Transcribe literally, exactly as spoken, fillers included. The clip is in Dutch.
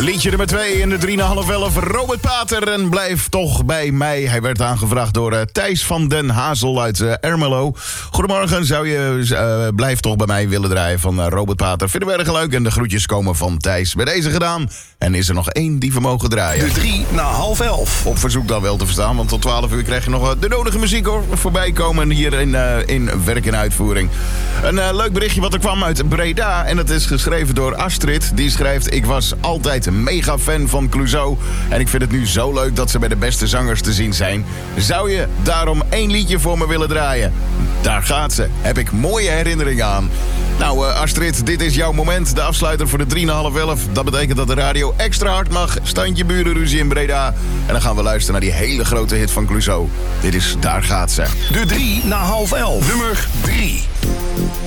Liedje nummer twee in de drie na half elf. Robert Pater en Blijf toch bij mij. Hij werd aangevraagd door uh, Thijs van den Hazel uit uh, Ermelo. Goedemorgen, zou je uh, Blijf toch bij mij willen draaien van uh, Robert Pater? Vinden we erg leuk en de groetjes komen van Thijs. Bij deze gedaan. En is er nog één die we mogen draaien. De drie na half elf. Op verzoek dan wel te verstaan, want tot twaalf uur krijg je nog uh, de nodige muziek hoor. Voorbij komen hier in, uh, in werk en uitvoering. Een uh, leuk berichtje wat er kwam uit Breda. En dat is geschreven door Astrid. Die schrijft: ik was altijd een mega fan van Clouseau. En ik vind het nu zo leuk dat ze bij de beste zangers te zien zijn. Zou je daarom één liedje voor me willen draaien? Daar gaat ze. Heb ik mooie herinneringen aan. Nou uh, Astrid, dit is jouw moment. De afsluiter voor de drie na half elf. Dat betekent dat de radio extra hard mag. Standje burenruzie in Breda. En dan gaan we luisteren naar die hele grote hit van Clouseau. Dit is Daar gaat ze. De drie na half elf. Nummer drie.